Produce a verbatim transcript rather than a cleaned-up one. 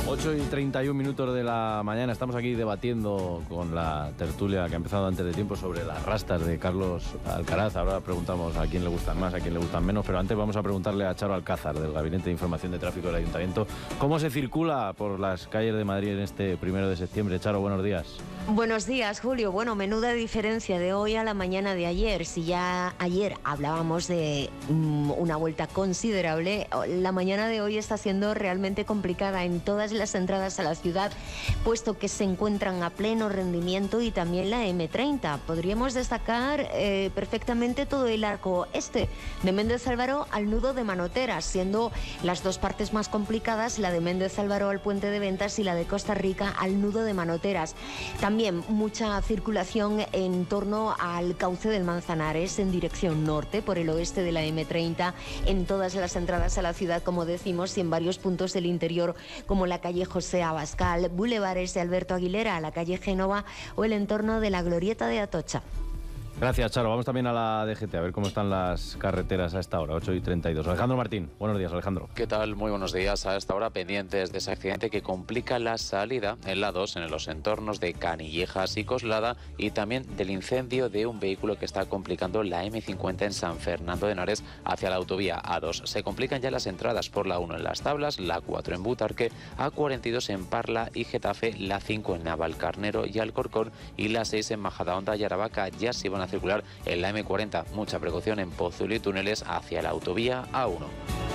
ocho y treinta y un minutos de la mañana. Estamos aquí debatiendo con la tertulia que ha empezado antes de tiempo sobre las rastas de Carlos Alcaraz. Ahora preguntamos a quién le gustan más, a quién le gustan menos, pero antes vamos a preguntarle a Charo Alcázar, del Gabinete de Información de Tráfico del Ayuntamiento, cómo se circula por las calles de Madrid en este primero de septiembre. Charo, buenos días. Buenos días, Julio. Bueno, menuda diferencia de hoy a la mañana de ayer. Si ya ayer hablábamos de um, una vuelta considerable, la mañana de hoy está siendo realmente complicada en todas las entradas a la ciudad, puesto que se encuentran a pleno rendimiento, y también la eme treinta. Podríamos destacar eh, perfectamente todo el arco este, de Méndez Álvaro al nudo de Manoteras, siendo las dos partes más complicadas la de Méndez Álvaro al puente de Ventas y la de Costa Rica al nudo de Manoteras. También mucha circulación en torno al cauce del Manzanares en dirección norte por el oeste de la eme treinta en todas las entradas a la ciudad, como decimos, y en varios puntos del interior, como la calle José Abascal, bulevares de Alberto Aguilera, la calle Génova o el entorno de la Glorieta de Atocha. Gracias, Charo. Vamos también a la D G T, a ver cómo están las carreteras a esta hora, ocho y treinta y dos. Alejandro Martín, buenos días, Alejandro. ¿Qué tal? Muy buenos días. A esta hora pendientes de ese accidente que complica la salida en la dos, en los entornos de Canillejas y Coslada, y también del incendio de un vehículo que está complicando la eme cincuenta en San Fernando de Henares hacia la autovía a dos. Se complican ya las entradas por la uno en Las Tablas, la cuatro en Butarque, a cuarenta y dos en Parla y Getafe, la cinco en Navalcarnero y Alcorcón, y la seis en Majadahonda y Aravaca. Ya se van a circular en la eme cuarenta. Mucha precaución en Pozuelo y túneles hacia la autovía a uno.